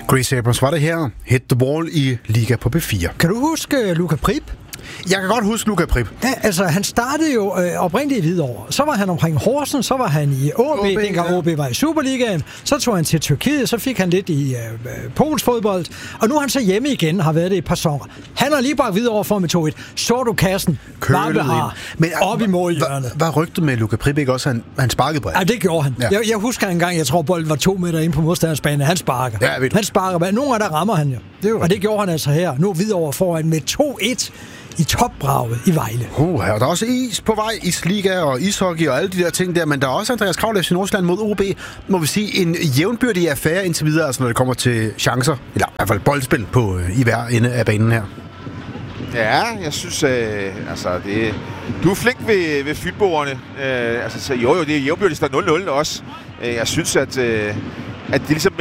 Chris Abrams var det her. Hit the Ball i Liga på B4. Kan du huske Luka Prip? Jeg kan godt huske Luka Prip. Ja, altså han startede jo oprindeligt i Hvidovre. Så var han omkring Horsens, så var han i OB, dengang OB var i Superligaen. Så tog han til Tyrkiet, så fik han lidt i Polens fodbold. Og nu er han så hjemme igen, har været det i et par sæsoner. Han har lige bare Hvidovre for med 2-1. Så du kassen, Varpe har op i målhjørnet. Hvad rygte med Luka Prip ikke også? Han sparkede bredt. Ja, det gjorde han. Ja. Jeg husker engang, jeg tror bolden var 2 meter inde på modstandersbanen. Han sparker. Ja, han sparker. Nogle af der rammer han jo. Og det gjorde han altså her. Nu er Hvidovre foran med 2-1. I topbraget i Vejle. Og der er også is på vej, isliga og ishockey og alle de der ting der, men der er også Andreas Kraul FC Nordsjælland mod OB, må vi sige, en jævnbyrdig affære indtil videre, altså når det kommer til chancer, eller i hvert fald boldspil i hver ende af banen her. Ja, jeg synes, du er flink ved fynboerne. Jo, det er jævnbyrdigt, der er 0-0 også. Jeg synes, at det ligesom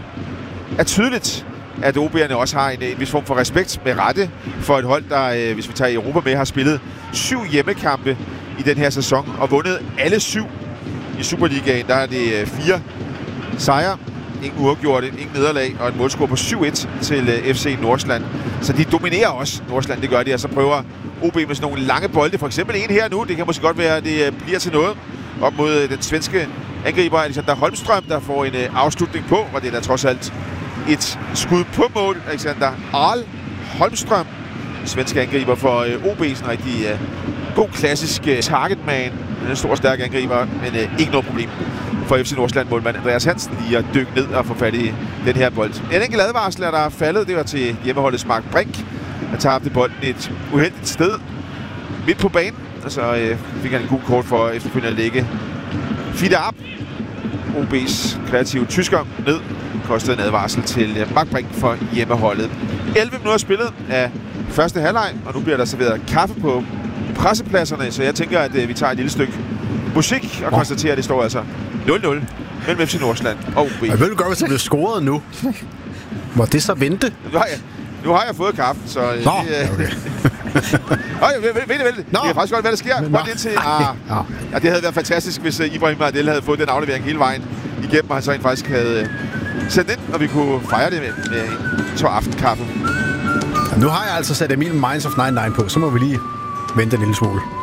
er tydeligt, at OB'erne også har en vis form for respekt med rette for et hold, der, hvis vi tager Europa med, har spillet 7 hjemmekampe i den her sæson og vundet alle 7 i Superligaen. Der er det 4 sejre, ingen uafgjorte, ingen nederlag og en målscore på 7-1 til FC Nordsjælland. Så de dominerer også Nordsjælland, det gør de, og så prøver OB med sådan nogle lange bolde. For eksempel en her nu, det kan måske godt være, at det bliver til noget op mod den svenske angriber Alexander Holmström, der får en afslutning på, og det er da trods alt et skud på mål. Alexander Arl Holmström, svenske angriber for OB, sådan en rigtig god klassisk targetman. En stor stærk angriber, men ikke noget problem for FC Nordsjælland målmand Andreas Hansen lige at dykke ned og få fat i den her bold. En enkelt advarsel er der faldet, det var til hjemmeholdets Mark Brink. Han tabte bolden et uheldigt sted midt på banen, og så fik han en god kort for efterfølgende at lægge Fida op. OB's kreative tysker ned. Kostede en advarsel til Mark Brink for hjemmeholdet. 11 minutter spillet af første halvleg, og nu bliver der serveret kaffe på pressepladserne, så jeg tænker, at vi tager et lille stykke musik og konstaterer, at det står altså 0-0 mellem FC Nordsjælland og OB. Jeg vil godt, hvis det bliver scoret nu. Må det så vente? Nu har jeg fået kaffe, så... Okay. Vent. Det kan faktisk godt, hvad der sker. Det havde været fantastisk, hvis Ibrahim Adel havde fået den aflevering hele vejen igennem, og han så faktisk havde sendt ind, og vi kunne fejre det med en tår aftenkaffe. Nu har jeg altså sat Emil Minds of 99 på, så må vi lige vente en lille smule.